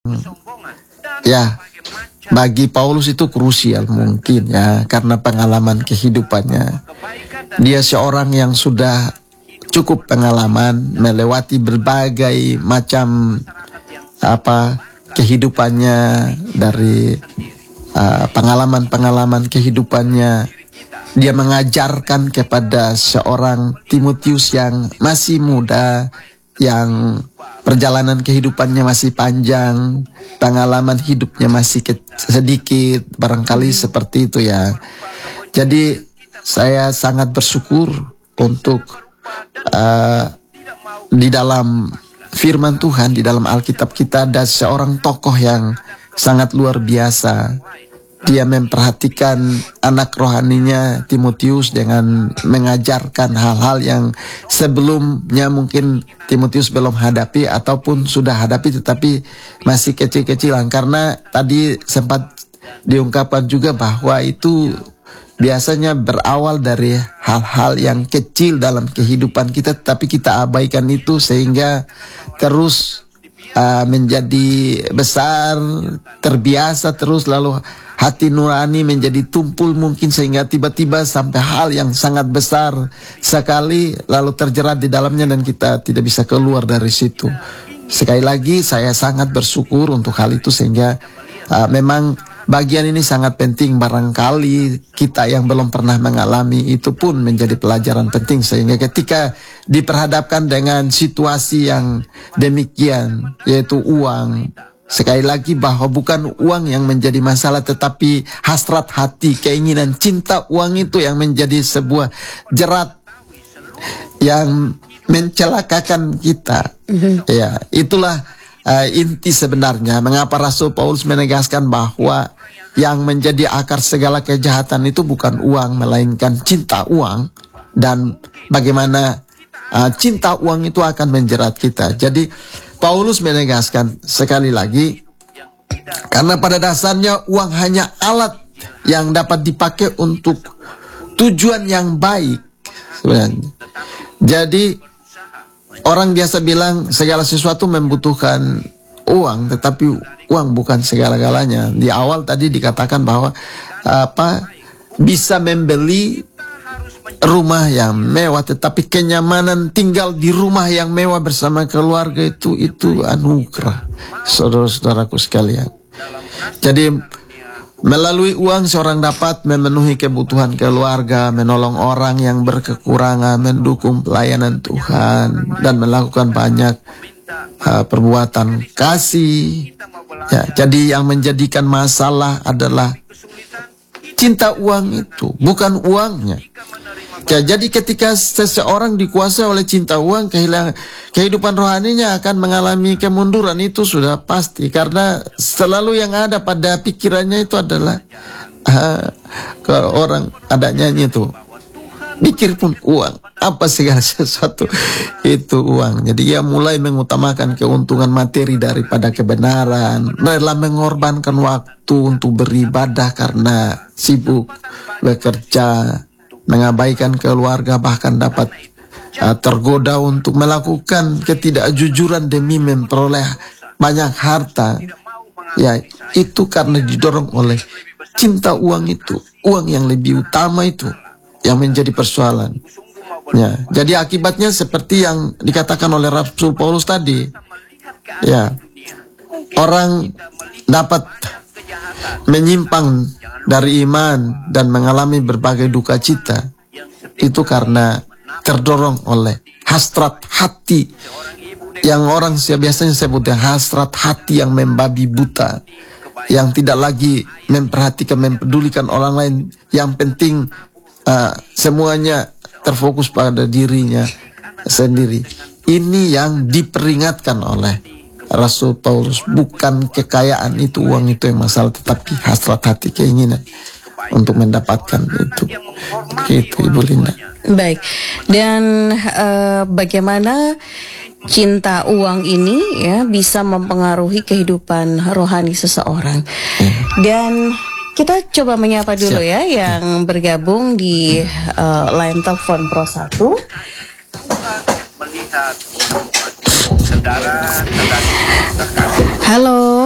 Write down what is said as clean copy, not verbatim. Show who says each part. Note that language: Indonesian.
Speaker 1: ya bagi Paulus itu krusial mungkin ya, karena pengalaman kehidupannya. Dia seorang yang sudah cukup pengalaman melewati berbagai macam kehidupannya, dari pengalaman-pengalaman kehidupannya. Dia mengajarkan kepada seorang Timotius yang masih muda, yang perjalanan kehidupannya masih panjang, pengalaman hidupnya masih sedikit, barangkali seperti itu ya. Jadi saya sangat bersyukur untuk di dalam firman Tuhan, di dalam Alkitab kita ada seorang tokoh yang sangat luar biasa. Dia memperhatikan anak rohaninya Timotius dengan mengajarkan hal-hal yang sebelumnya mungkin Timotius belum hadapi ataupun sudah hadapi tetapi masih kecil-kecilan. Karena tadi sempat diungkapkan juga bahwa itu biasanya berawal dari hal-hal yang kecil dalam kehidupan kita, tapi kita abaikan itu sehingga terus menjadi besar, terbiasa terus, lalu hati nurani menjadi tumpul mungkin sehingga tiba-tiba sampai hal yang sangat besar sekali lalu terjerat di dalamnya dan kita tidak bisa keluar dari situ. Sekali lagi saya sangat bersyukur untuk hal itu, sehingga memang bagian ini sangat penting. Barangkali kita yang belum pernah mengalami itu pun menjadi pelajaran penting, sehingga ketika diperhadapkan dengan situasi yang demikian, yaitu uang, sekali lagi bahwa bukan uang yang menjadi masalah, tetapi hasrat hati, keinginan, cinta uang itu yang menjadi sebuah jerat yang mencelakakan kita. Ya, itulah inti sebenarnya mengapa Rasul Paulus menegaskan bahwa yang menjadi akar segala kejahatan itu bukan uang, melainkan cinta uang, dan bagaimana cinta uang itu akan menjerat kita. Jadi Paulus menegaskan sekali lagi, karena pada dasarnya uang hanya alat yang dapat dipakai untuk tujuan yang baik sebenarnya. Jadi orang biasa bilang segala sesuatu membutuhkan uang, tetapi uang bukan segala-galanya. Di awal tadi dikatakan bahwa bisa membeli rumah yang mewah, tetapi kenyamanan tinggal di rumah yang mewah bersama keluarga itu anugerah, saudara-saudaraku sekalian. Jadi melalui uang seorang dapat memenuhi kebutuhan keluarga, menolong orang yang berkekurangan, mendukung pelayanan Tuhan, dan melakukan banyak perbuatan kasih. Ya, jadi yang menjadikan masalah adalah cinta uang itu, bukan uangnya. Ya, jadi ketika seseorang dikuasai oleh cinta uang, kehidupan rohaninya akan mengalami kemunduran, itu sudah pasti. Karena selalu yang ada pada pikirannya itu adalah kalau orang ada nyanyi itu, pikir pun uang, apa segala sesuatu itu uang. Jadi ia mulai mengutamakan keuntungan materi daripada kebenaran, rela mengorbankan waktu untuk beribadah karena sibuk bekerja, mengabaikan keluarga, bahkan dapat tergoda untuk melakukan ketidakjujuran demi memperoleh banyak harta. Ya, itu karena didorong oleh cinta uang itu, uang yang lebih utama itu yang menjadi persoalan. Ya, jadi akibatnya seperti yang dikatakan oleh Rasul Paulus tadi. Ya, orang dapat menyimpang dari iman dan mengalami berbagai duka cita itu karena terdorong oleh hasrat hati yang orang biasanya sebutnya hasrat hati yang membabi buta, yang tidak lagi memperhatikan, mempedulikan orang lain, yang penting semuanya terfokus pada dirinya sendiri. Ini yang diperingatkan oleh Rasul Paulus. Bukan kekayaan itu, uang itu yang masalah, tetapi hasrat hati, keinginan untuk mendapatkan itu. Begitu, Ibu Linda.
Speaker 2: Baik. Dan bagaimana cinta uang ini ya bisa mempengaruhi kehidupan rohani seseorang. Dan kita coba menyapa dulu ya yang bergabung di line telepon Pro 1. Halo.